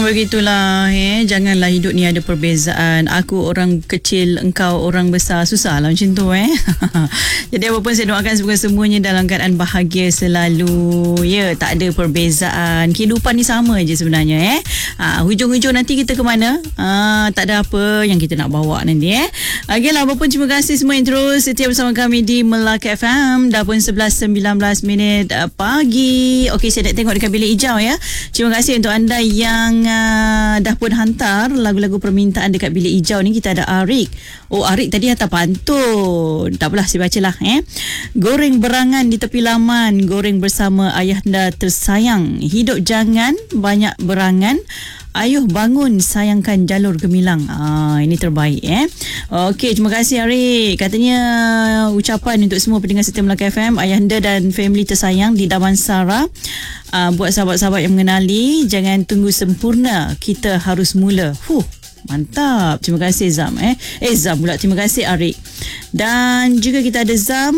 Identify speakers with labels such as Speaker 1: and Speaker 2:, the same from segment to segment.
Speaker 1: begitulah. Janganlah hidup ni ada perbezaan. Aku orang kecil, engkau orang besar. Susah lah macam tu. Jadi apapun saya doakan semuanya dalam keadaan bahagia selalu. Ya, tak ada perbezaan. Kehidupan ni sama je sebenarnya. Hujung-hujung nanti kita ke mana? Tak ada apa yang kita nak bawa nanti. Okeylah, apapun terima kasih semua yang terus setia bersama kami di Melaka FM. Dah pun 11.19 minit pagi. Okey, saya nak tengok dekat bilik hijau ya. Terima kasih untuk anda yang dah pun hantar lagu-lagu permintaan dekat bilik hijau ni. Kita ada Arik. Oh, Arik tadi hantar pantun. Tak apalah, saya bacalah. Goreng berangan di tepi laman, goreng bersama ayahanda tersayang. Hidup jangan banyak berangan, ayuh bangun sayangkan jalur gemilang. Ini terbaik. Okey, terima kasih Arik. Katanya ucapan untuk semua pendengar setia Melaka FM, ayahanda dan family tersayang di Damansara. Buat sahabat-sahabat yang mengenali, jangan tunggu sempurna, kita harus mula. Mantap. Terima kasih Zam. Zam pula. Terima kasih Arik. Dan juga kita ada Zam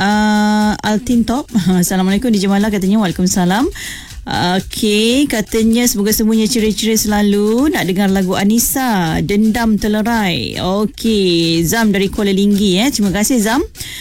Speaker 1: Altin Top. Assalamualaikum DJ Mala, katanya. Waalaikumsalam. Okey, katanya semoga semuanya ceria-ceria selalu. Nak dengar lagu Anissa, Dendam Telerai. Okey, Zam dari Kuala Linggi. Terima kasih Zam.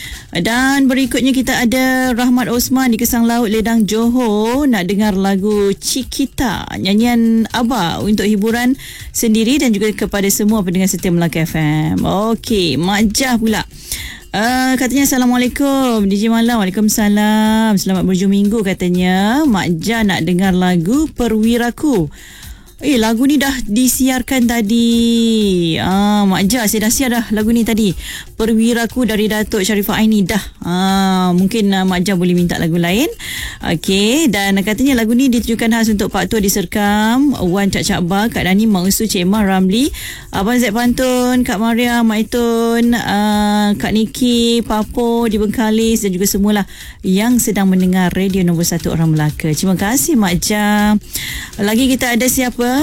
Speaker 1: Dan berikutnya kita ada Rahmat Osman di Kesang Laut, Ledang, Johor. Nak dengar lagu Cikita, nyanyian Abah untuk hiburan sendiri dan juga kepada semua pendengar setia Melaka FM. Okey, Mak Jah pula. Katanya Assalamualaikum DJ Malam. Waalaikumsalam. Selamat berhujung minggu, katanya. Mak Jah nak dengar lagu Perwiraku. Lagu ni dah disiarkan tadi. Mak Jah, saya dah siar dah lagu ni tadi. Perwiraku dari Datuk Sharifah Aini dah. Mungkin Mak Jah boleh minta lagu lain. Okey, dan katanya lagu ni ditujukan khas untuk Pak Tua di Serkam, Wan Cak Cak Ba, Kak Dani, Mak Usu, Cik Mah, Ramli, Abang Zaid Pantun, Kak Maria, Mak Itun, Kak Niki, Papo di Bengkalis dan juga semualah yang sedang mendengar radio nombor 1 orang Melaka. Terima kasih Mak Jah. Lagi kita ada siapa?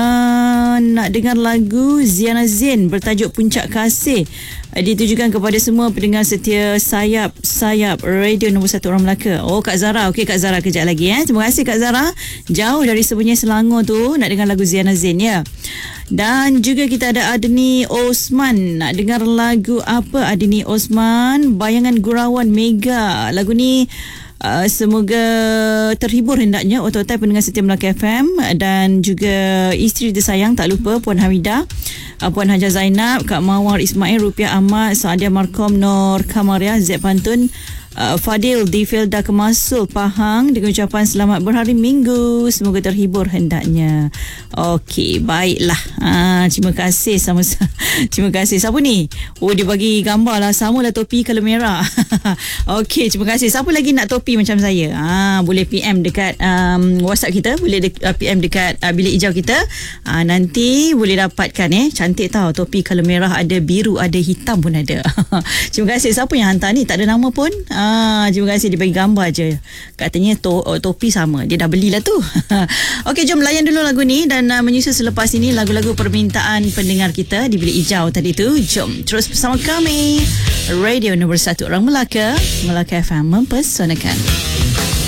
Speaker 1: Nak dengar lagu Ziana Zain bertajuk Puncak Kasih. Ditujukan kepada semua pendengar setia sayap radio nombor 1 orang Melaka. Kak Zara. Okey, Kak Zara kejap lagi. Terima kasih Kak Zara. Jauh dari Sebenyai Selangor tu nak dengar lagu Ziana Zain ya. Dan juga kita ada Adni Osman. Nak dengar lagu apa Adni Osman? Bayangan Gurauan Mega. Lagu ni semoga terhibur hendaknya otak-otak pendengar setia Melaka FM dan juga isteri tersayang, tak lupa Puan Hamidah, Puan Haja Zainab, Kak Mawar Ismail, Rupiah Ahmad, Saadia Markom, Nur Kamaria, Zaid Pantun, Fadil di Felda Kemasul, Pahang, dengan ucapan selamat berhari Minggu, semoga terhibur hendaknya. Okey, baiklah. Terima kasih sama-sama. Terima kasih. Siapa ni? Dia bagi gambar lah, samalah topi kalau merah. Okey, terima kasih. Siapa lagi nak topi macam saya? Boleh PM dekat WhatsApp kita, boleh PM dekat bilik hijau kita. Nanti boleh dapatkan cantik tau, topi kalau merah ada, biru ada, hitam pun ada. Terima kasih. Siapa yang hantar ni? Tak ada nama pun. Terima kasih, dia bagi gambar je. Katanya topi sama. Dia dah belilah tu. Okey, jom layan dulu lagu ni dan menyusul selepas ini lagu-lagu permintaan pendengar kita di bilik hijau tadi tu. Jom terus bersama kami. Radio nombor 1 orang Melaka, Melaka FM mempersanakan.